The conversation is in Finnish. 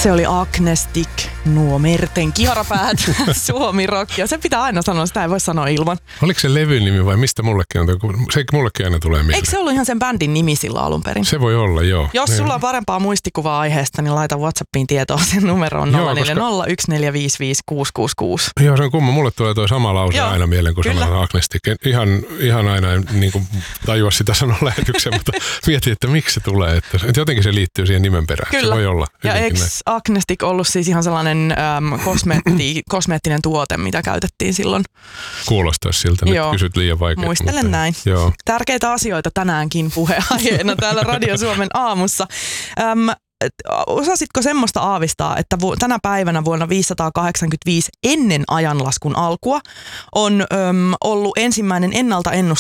Se oli Agnestic, nuo merten kiharapäät, Suomi Rock. Ja se pitää aina sanoa, sitä ei voi sanoa ilman. Oliko se levyn nimi vai mistä mullekin on? Se mullekin aina tulee mieleen. Eikö se ollut ihan sen bändin nimi silloin alun perin? Se voi olla, joo. Jos sulla on parempaa muistikuvaa aiheesta, niin laita WhatsAppiin tietoa sen numeroon 0401455666. Joo, se on kumma. Mulle tulee toi sama lause aina mieleen, kun sanon Agnestic. Ihan aina niin kuin tajua sitä sanoa lähetyksen, mutta mietin, että miksi se tulee. Että jotenkin se liittyy siihen nimen perään. Kyllä. Se voi olla. Ja eikö Agnestic ollut siis ihan sellainen kosmeettinen tuote, mitä käytettiin silloin? Kuulostaisi siltä. Nyt kysyt liian vaikeaa. Muistelen mutta näin. Joo. Tärkeitä asioita tänäänkin puheenaiheena täällä Radio Suomen aamussa. Osasitko semmoista aavistaa, että tänä päivänä vuonna 585 ennen ajanlaskun alkua on ollut ensimmäinen ennalta